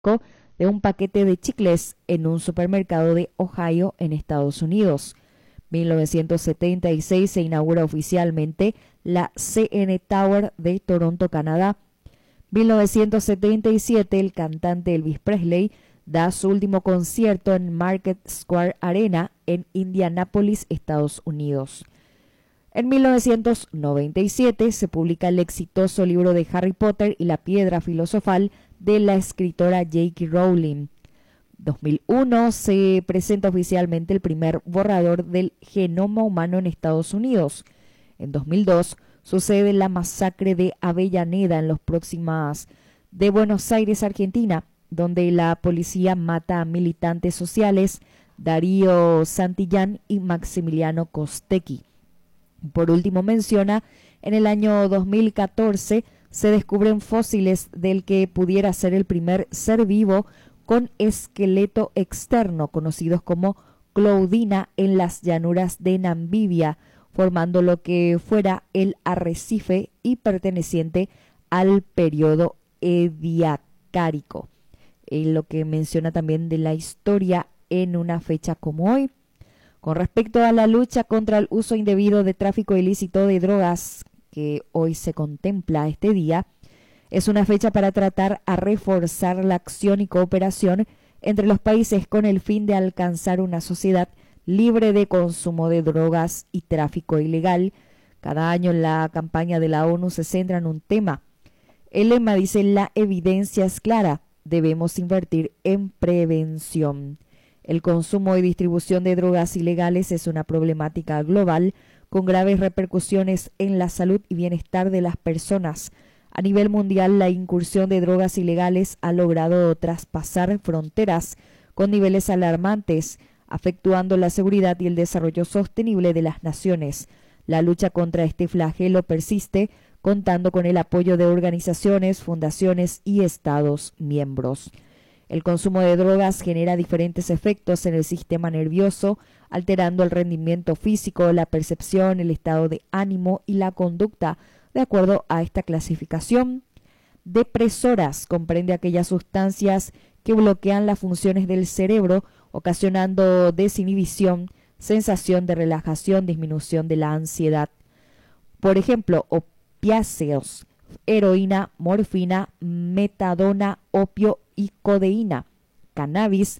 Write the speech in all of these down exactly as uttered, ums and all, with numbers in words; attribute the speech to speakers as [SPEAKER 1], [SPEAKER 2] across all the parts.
[SPEAKER 1] de un paquete de chicles en un supermercado de Ohio en Estados Unidos. mil novecientos setenta y seis se inaugura oficialmente la C N Tower de Toronto, Canadá. mil novecientos setenta y siete el cantante Elvis Presley da su último concierto en Market Square Arena en Indianápolis, Estados Unidos. En mil novecientos noventa y siete se publica el exitoso libro de Harry Potter y la piedra filosofal de la escritora J K Rowling. dos mil uno se presenta oficialmente el primer borrador del genoma humano en Estados Unidos. En dos mil dos sucede la masacre de Avellaneda en los próximos de Buenos Aires, Argentina, donde la policía mata a militantes sociales Darío Santillán y Maximiliano Costecchi. Por último menciona, en el año dos mil catorce se descubren fósiles del que pudiera ser el primer ser vivo con esqueleto externo, conocidos como Claudina, en las llanuras de Namibia, formando lo que fuera el arrecife y perteneciente al periodo ediacárico. Eh, lo que menciona también de la historia en una fecha como hoy. Con respecto a la lucha contra el uso indebido de tráfico ilícito de drogas, que hoy se contempla este día, es una fecha para tratar a reforzar la acción y cooperación entre los países con el fin de alcanzar una sociedad libre de consumo de drogas y tráfico ilegal. Cada año la campaña de la ONU se centra en un tema. El lema dice: la evidencia es clara, debemos invertir en prevención. El consumo y distribución de drogas ilegales es una problemática global con graves repercusiones en la salud y bienestar de las personas. A nivel mundial, la incursión de drogas ilegales ha logrado traspasar fronteras con niveles alarmantes, afectuando la seguridad y el desarrollo sostenible de las naciones. La lucha contra este flagelo persiste, contando con el apoyo de organizaciones, fundaciones y estados miembros. El consumo de drogas genera diferentes efectos en el sistema nervioso, alterando el rendimiento físico, la percepción, el estado de ánimo y la conducta. De acuerdo a esta clasificación, depresoras comprende aquellas sustancias que bloquean las funciones del cerebro, ocasionando desinhibición, sensación de relajación, disminución de la ansiedad. Por ejemplo, opiáceos, heroína, morfina, metadona, opio y codeína, cannabis,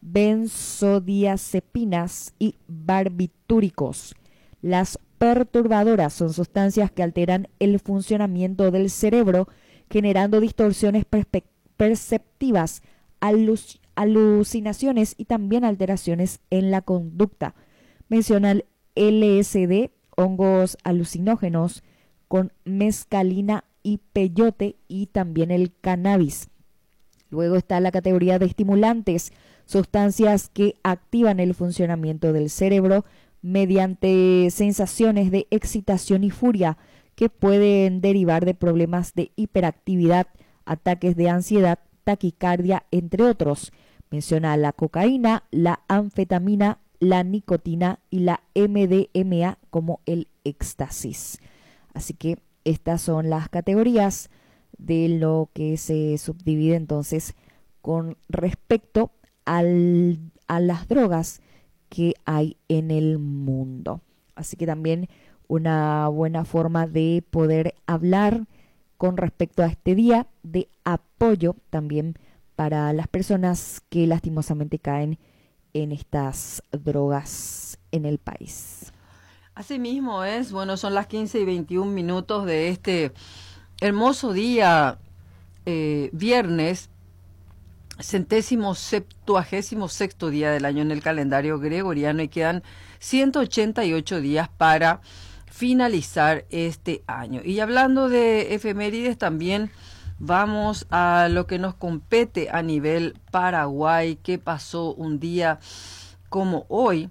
[SPEAKER 1] benzodiazepinas y barbitúricos. Las perturbadoras son sustancias que alteran el funcionamiento del cerebro, generando distorsiones perceptivas, aluc alucinaciones y también alteraciones en la conducta. Menciona el L S D, hongos alucinógenos con mescalina y peyote, y también el cannabis. Luego está la categoría de estimulantes, sustancias que activan el funcionamiento del cerebro mediante sensaciones de excitación y furia que pueden derivar de problemas de hiperactividad, ataques de ansiedad, taquicardia, entre otros. Menciona la cocaína, la anfetamina, la nicotina y la M D M A como el éxtasis. Así que estas son las categorías de lo que se subdivide entonces con respecto al, a las drogas que hay en el mundo. Así que también una buena forma de poder hablar con respecto a este día de apoyo también para las personas que lastimosamente caen en estas drogas en el país.
[SPEAKER 2] Así mismo es, bueno, son las quince y veintiún minutos de este hermoso día, eh, viernes, centésimo septuagésimo sexto día del año en el calendario gregoriano, y quedan ciento ochenta y ocho días para finalizar este año. Y hablando de efemérides, también vamos a lo que nos compete a nivel Paraguay, que pasó un día como hoy.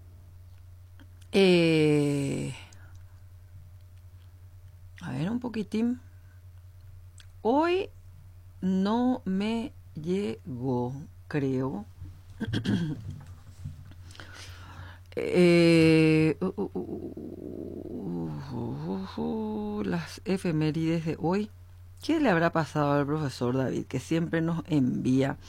[SPEAKER 2] Eh, a ver un poquitín. Hoy no me llegó, creo. eh, uh, uh, uh, uh, uh, uh, las efemérides de hoy. ¿Qué le habrá pasado al profesor David, que siempre nos envía